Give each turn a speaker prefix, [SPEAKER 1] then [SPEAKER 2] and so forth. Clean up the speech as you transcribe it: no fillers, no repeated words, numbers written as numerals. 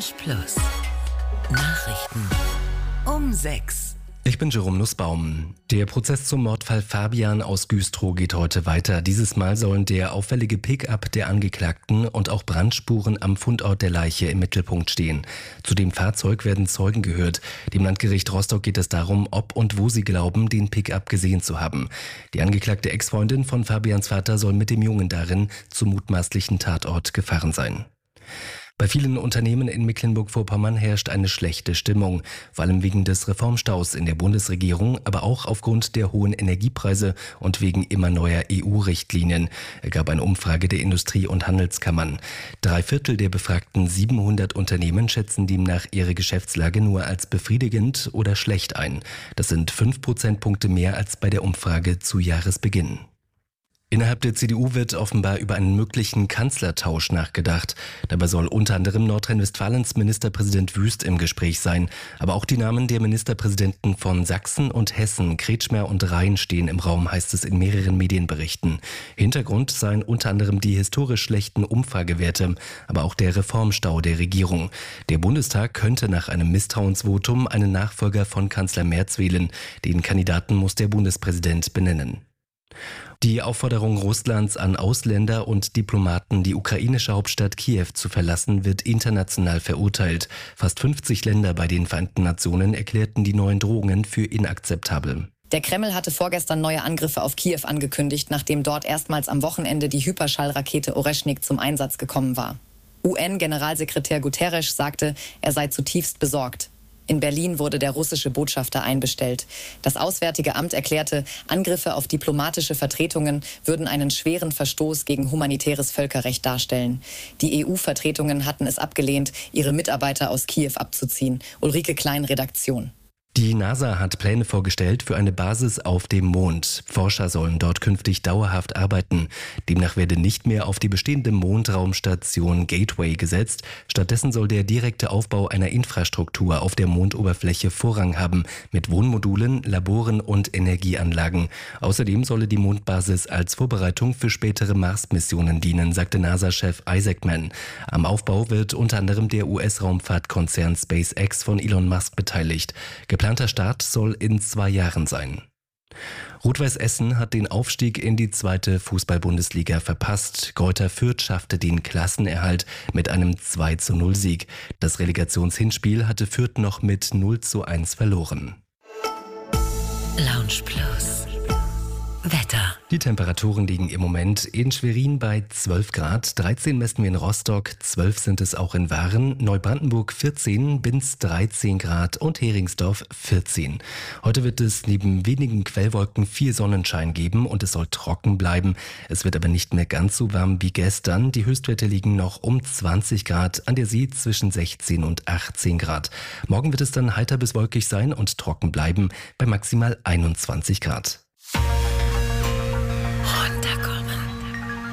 [SPEAKER 1] Lounge Plus. Nachrichten um 6.
[SPEAKER 2] Ich bin Jerome Nussbaum. Der Prozess zum Mordfall Fabian aus Güstrow geht heute weiter. Dieses Mal sollen der auffällige Pick-up der Angeklagten und auch Brandspuren am Fundort der Leiche im Mittelpunkt stehen. Zu dem Fahrzeug werden Zeugen gehört. Dem Landgericht Rostock geht es darum, ob und wo sie glauben, den Pick-up gesehen zu haben. Die angeklagte Ex-Freundin von Fabians Vater soll mit dem Jungen darin zum mutmaßlichen Tatort gefahren sein. Bei vielen Unternehmen in Mecklenburg-Vorpommern herrscht eine schlechte Stimmung, vor allem wegen des Reformstaus in der Bundesregierung, aber auch aufgrund der hohen Energiepreise und wegen immer neuer EU-Richtlinien, ergab eine Umfrage der Industrie- und Handelskammern. 3/4 der befragten 700 Unternehmen schätzen demnach ihre Geschäftslage nur als befriedigend oder schlecht ein. Das sind 5 Prozentpunkte mehr als bei der Umfrage zu Jahresbeginn. Innerhalb der CDU wird offenbar über einen möglichen Kanzlertausch nachgedacht. Dabei soll unter anderem Nordrhein-Westfalens Ministerpräsident Wüst im Gespräch sein. Aber auch die Namen der Ministerpräsidenten von Sachsen und Hessen, Kretschmer und Rhein, stehen im Raum, heißt es in mehreren Medienberichten. Hintergrund seien unter anderem die historisch schlechten Umfragewerte, aber auch der Reformstau der Regierung. Der Bundestag könnte nach einem Misstrauensvotum einen Nachfolger von Kanzler Merz wählen. Den Kandidaten muss der Bundespräsident benennen. Die Aufforderung Russlands an Ausländer und Diplomaten, die ukrainische Hauptstadt Kiew zu verlassen, wird international verurteilt. Fast 50 Länder bei den Vereinten Nationen erklärten die neuen Drohungen für inakzeptabel.
[SPEAKER 3] Der Kreml hatte vorgestern neue Angriffe auf Kiew angekündigt, nachdem dort erstmals am Wochenende die Hyperschallrakete Oreschnik zum Einsatz gekommen war. UN-Generalsekretär Guterres sagte, er sei zutiefst besorgt. In Berlin wurde der russische Botschafter einbestellt. Das Auswärtige Amt erklärte, Angriffe auf diplomatische Vertretungen würden einen schweren Verstoß gegen humanitäres Völkerrecht darstellen. Die EU-Vertretungen hatten es abgelehnt, ihre Mitarbeiter aus Kiew abzuziehen. Ulrike Klein, Redaktion.
[SPEAKER 2] Die NASA hat Pläne vorgestellt für eine Basis auf dem Mond. Forscher sollen dort künftig dauerhaft arbeiten. Demnach werde nicht mehr auf die bestehende Mondraumstation Gateway gesetzt. Stattdessen soll der direkte Aufbau einer Infrastruktur auf der Mondoberfläche Vorrang haben, mit Wohnmodulen, Laboren und Energieanlagen. Außerdem solle die Mondbasis als Vorbereitung für spätere Mars-Missionen dienen, sagte NASA-Chef Isaacman. Am Aufbau wird unter anderem der US-Raumfahrtkonzern SpaceX von Elon Musk beteiligt. Geplanter Start soll in 2 Jahren sein. Rot-Weiß Essen hat den Aufstieg in die 2. Fußball-Bundesliga verpasst. Greuther Fürth schaffte den Klassenerhalt mit einem 2:0-Sieg. Das Relegationshinspiel hatte Fürth noch mit 0:1 verloren.
[SPEAKER 1] Lounge Plus. Wetter.
[SPEAKER 2] Die Temperaturen liegen im Moment in Schwerin bei 12 Grad, 13 messen wir in Rostock, 12 sind es auch in Waren, Neubrandenburg 14, Binz 13 Grad und Heringsdorf 14. Heute wird es neben wenigen Quellwolken viel Sonnenschein geben und es soll trocken bleiben. Es wird aber nicht mehr ganz so warm wie gestern. Die Höchstwerte liegen noch um 20 Grad, an der See zwischen 16 und 18 Grad. Morgen wird es dann heiter bis wolkig sein und trocken bleiben bei maximal 21 Grad.